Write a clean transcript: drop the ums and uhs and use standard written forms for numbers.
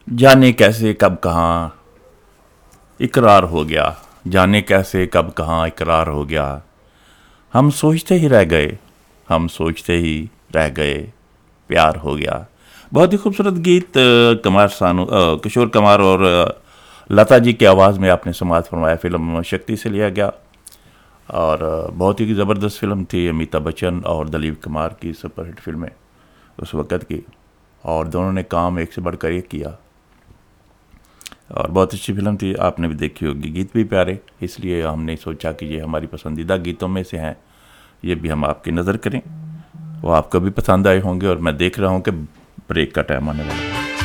जाने कैसे कब कहाँ इकरार हो गया, जाने कैसे कब कहाँ इकरार हो गया। हम सोचते ही रह गए, हम सोचते ही रह गए, प्यार हो गया। बहुत ही खूबसूरत गीत किशोर कुमार और लता जी की आवाज़ में आपने समाज फरमाया। फिल्म शक्ति से लिया गया और बहुत ही ज़बरदस्त फिल्म थी। अमिताभ बच्चन और दिलीप कुमार की सुपरहिट फिल्में उस वक़्त की, और दोनों ने काम एक से बढ़कर एक किया और बहुत अच्छी फिल्म थी। आपने भी देखी होगी, गीत भी प्यारे, इसलिए हमने सोचा कि ये हमारी पसंदीदा गीतों में से हैं, ये भी हम आपकी नज़र करें। वो आपको भी पसंद आए होंगे और मैं देख रहा हूँ कि ब्रेक का टाइम आने वाला है।